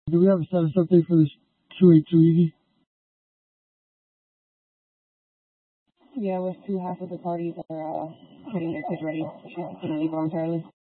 Do we have a status update for this 282 Easy? Yeah, with two half of the parties are getting their kids ready. She's gonna leave momentarily.